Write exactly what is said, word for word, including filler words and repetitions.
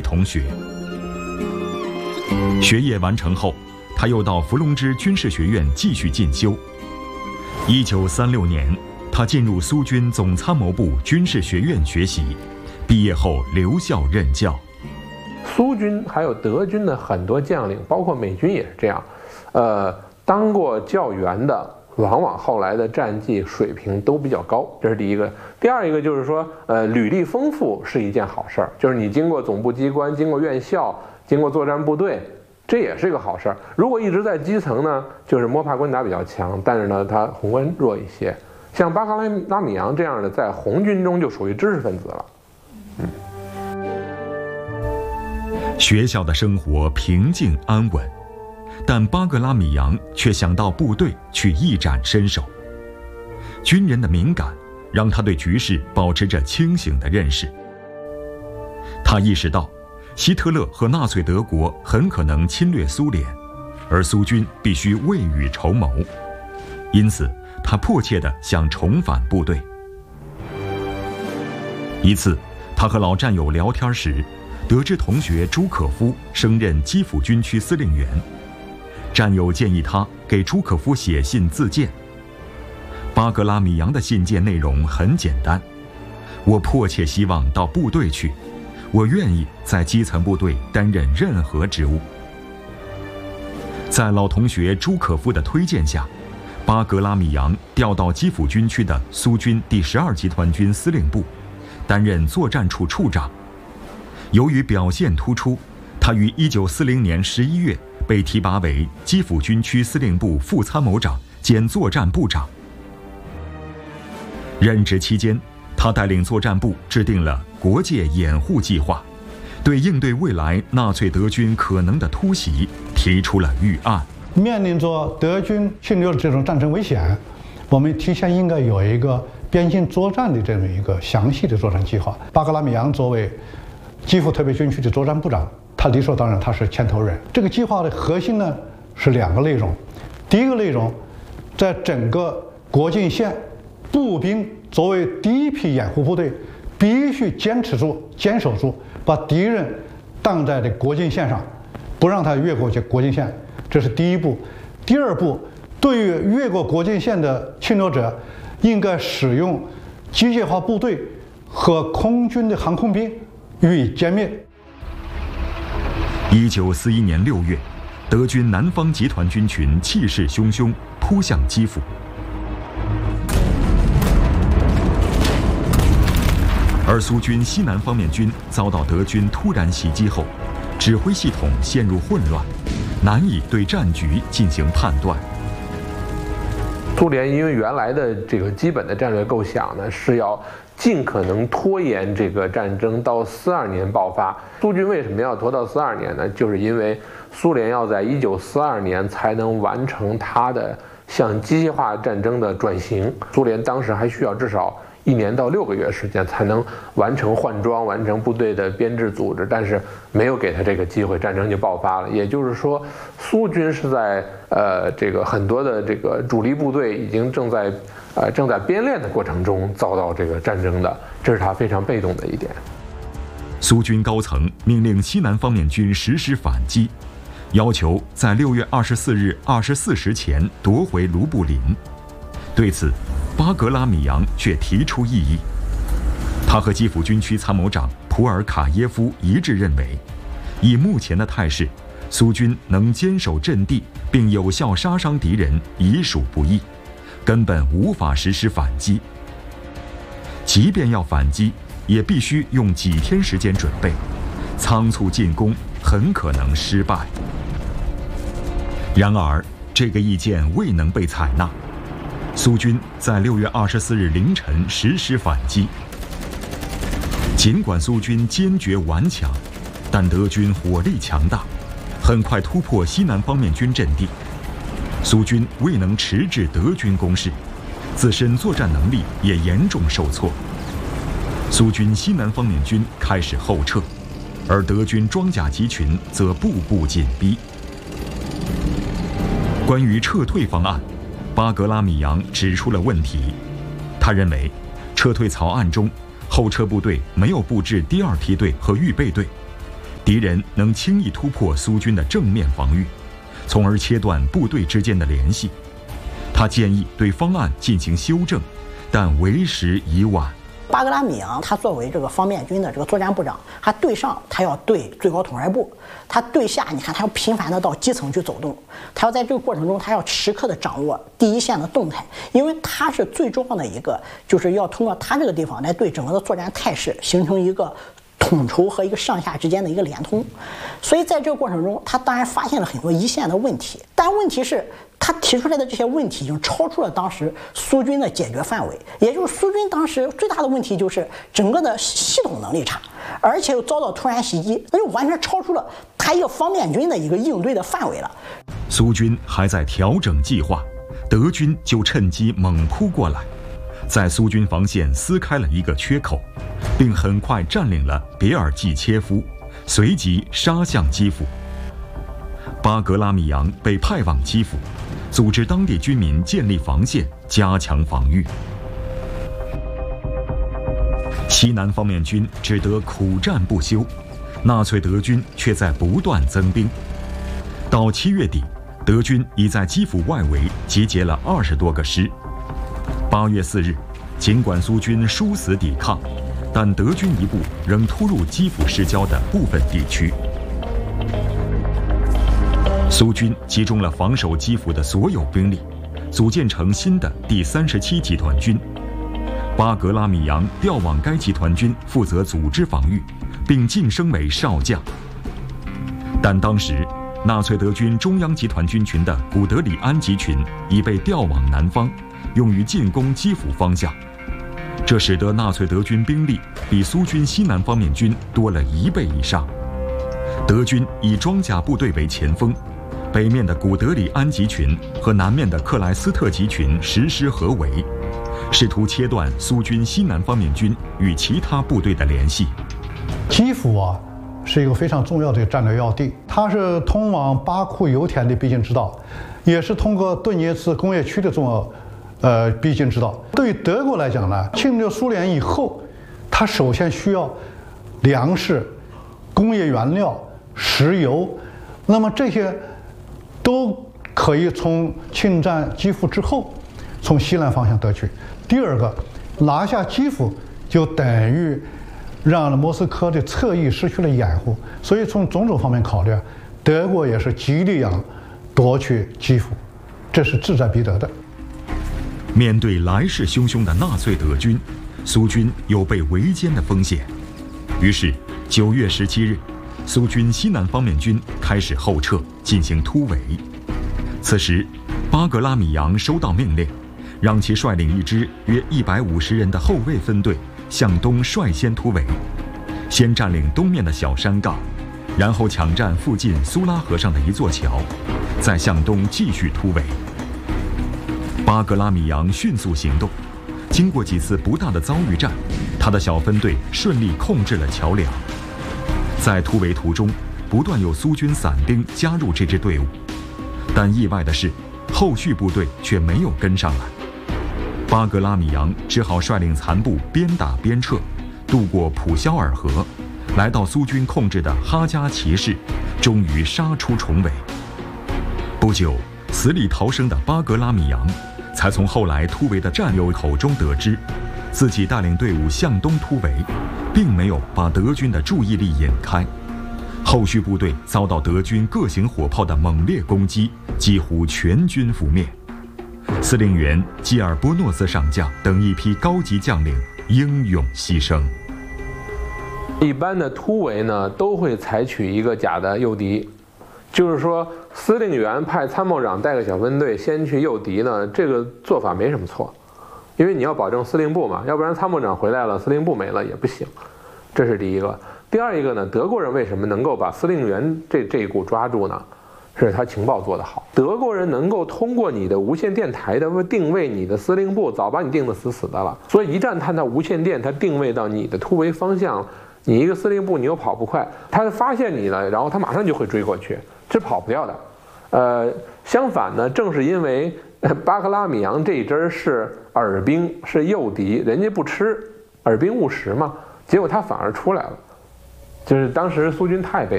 同学。学业完成后，他又到伏龙芝军事学院继续进修。一九三六年，他进入苏军总参谋部军事学院学习，毕业后留校任教。 苏军还有德军的很多将领，包括美军也是这样，呃，当过教员的，往往后来的战绩水平都比较高，这是第一个。第二一个就是说，呃，履历丰富是一件好事儿，就是你经过总部机关，经过院校，经过作战部队，这也是一个好事儿。如果一直在基层呢，就是摸爬滚打比较强，但是呢，他宏观弱一些。像巴格拉米扬这样的，在红军中就属于知识分子了。嗯。 学校的生活平静安稳，但巴格拉米扬却想到部队去一展身手。军人的敏感让他对局势保持着清醒的认识。他意识到，希特勒和纳粹德国很可能侵略苏联，而苏军必须未雨绸缪。因此，他迫切地想重返部队。一次，他和老战友聊天时，得知同学朱可夫升任基辅军区司令员。战友建议他给朱可夫写信自荐。巴格拉米扬的信件内容很简单：我迫切希望到部队去，我愿意在基层部队担任任何职务。在老同学朱可夫的推荐下，巴格拉米扬调到基辅军区的苏军第十二集团军司令部，担任作战处处长。由于表现突出，他于一九四零年十一月被提拔为基辅军区司令部副参谋长兼作战部长。任职期间，他带领作战部制定了国界掩护计划，对应对未来纳粹德军可能的突袭提出了预案。 面临着德军侵略的这种战争危险，我们提前应该有一个边境作战的这么一个详细的作战计划。巴格拉米扬作为基辅特别军区的作战部长，他理所当然他是牵头人。这个计划的核心呢是两个内容。第一个内容，在整个国境线，步兵作为第一批掩护部队，必须坚持住、坚守住，把敌人挡在这国境线上，不让他越过这国境线。这是第一步。第二步，对于越过国境线的侵略者，应该使用机械化部队和空军的航空兵予以歼灭。 一九四一年六月，德军南方集团军群气势汹汹扑向基辅，而苏军西南方面军遭到德军突然袭击后，指挥系统陷入混乱，难以对战局进行判断。 苏联因为原来的这个基本的战略构想呢，是要尽可能拖延这个战争到四二年爆发。苏军为什么要拖到四二年呢？就是因为苏联要在一九四二年才能完成它的向机械化战争的转型。苏联当时还需要至少一年到六个月时间才能完成换装、完成部队的编制组织，但是没有给他这个机会，战争就爆发了。也就是说，苏军是在呃这个很多的这个主力部队已经正在呃正在编练的过程中遭到这个战争的，这是他非常被动的一点。 苏军高层命令西南方面军实施反击，要求在六月二十四日二十四时前夺回卢布林。对此，巴格拉米扬却提出异议。他和基辅军区参谋长普尔卡耶夫一致认为，以目前的态势，苏军能坚守阵地并有效杀伤敌人已属不易，根本无法实施反击。即便要反击，也必须用几天时间准备，仓促进攻很可能失败。然而，这个意见未能被采纳。苏军在六月二十四日凌晨实施反击。尽管苏军坚决顽强，但德军火力强大，很快突破西南方面军阵地。苏军未能迟滞德军攻势，自身作战能力也严重受挫。苏军西南方面军开始后撤，而德军装甲集群则步步紧逼。关于撤退方案，巴格拉米扬指出了问题。他认为，撤退草案中后撤部队没有布置第二梯队和预备队， 敌人能轻易突破苏军的正面防御，从而切断部队之间的联系。他建议对方案进行修正，但为时已晚。 巴格拉米扬他作为这个方面军的这个作战部长，他对上他要对最高统帅部，他对下你看他要频繁的到基层去走动，他要在这个过程中他要时刻的掌握第一线的动态，因为他是最重要的一个，就是要通过他这个地方来对整个的作战态势形成一个统筹和一个上下之间的一个连通。所以在这个过程中，他当然发现了很多一线的问题，但问题是他提出来的这些问题已经超出了当时苏军的解决范围，也就是苏军当时最大的问题就是整个的系统能力差，而且又遭到突然袭击，那就完全超出了他一个方面军的一个应对的范围了。 苏军还在调整计划，德军就趁机猛扑过来，在苏军防线撕开了一个缺口，并很快占领了别尔季切夫，随即杀向基辅。巴格拉米扬被派往基辅，组织当地居民建立防线，加强防御。西南方面军只得苦战不休，纳粹德军却在不断增兵。到七月底，德军已在基辅外围集结了二十多个师。八月四日，尽管苏军殊死抵抗，但德军一部仍突入基辅市郊的部分地区。苏军集中了防守基辅的所有兵力，组建成新的第三十七集团军。巴格拉米扬调往该集团军负责组织防御，并晋升为少将。但当时，纳粹德军中央集团军群的古德里安集群已被调往南方，用于进攻基辅方向。这使得纳粹德军兵力比苏军西南方面军多了一倍以上。德军以装甲部队为前锋，北面的古德里安集群和南面的克莱斯特集群实施合围，试图切断苏军西南方面军与其他部队的联系。 基辅啊，是一个非常重要的战略要地，它是通往巴库油田的必经之道，也是通过顿涅茨工业区的重要呃必经之道。对于德国来讲呢，侵略苏联以后，它首先需要粮食、工业原料、石油，那么这些都可以从侵占基辅之后从西南方向得取。第二个，拿下基辅就等于让莫斯科的侧翼失去了掩护，所以从种种方面考虑，德国也是极力想夺取基辅，这是志在必得的。 面对来势汹汹的纳粹德军，苏军有被围歼的风险。于是九月十七日，苏军西南方面军开始后撤，进行突围。此时，巴格拉米扬收到命令，让其率领一支约一百五十人的后卫分队向东率先突围，先占领东面的小山岗，然后抢占附近苏拉河上的一座桥，再向东继续突围。巴格拉米扬迅速行动，经过几次不大的遭遇战，他的小分队顺利控制了桥梁。在突围途中，不断有苏军散兵加入这支队伍，但意外的是，后续部队却没有跟上来。巴格拉米扬只好率领残部边打边撤，渡过普肖尔河，来到苏军控制的哈加骑士，终于杀出重围。不久，死里逃生的巴格拉米扬才从后来突围的战友口中得知，自己带领队伍向东突围，并没有把德军的注意力引开。后续部队遭到德军各型火炮的猛烈攻击，几乎全军覆灭。司令员基尔波诺斯上将等一批高级将领英勇牺牲。 一般的突围呢，都会采取一个假的诱敌，就是说司令员派参谋长带个小分队先去诱敌呢，这个做法没什么错，因为你要保证司令部嘛，要不然参谋长回来了，司令部没了也不行。这是第一个。第二一个呢，德国人为什么能够把司令员这这一股抓住呢？是他情报做得好。德国人能够通过你的无线电台的定位你的司令部，早把你定得死死的了。所以一旦他那无线电他定位到你的突围方向，你一个司令部你又跑不快，他发现你了，然后他马上就会追过去，这跑不掉的。呃，相反呢，正是因为巴格拉米扬这一支是耳兵，是诱敌，人家不吃，耳兵误食嘛，结果他反而出来了。 就是当时苏军太被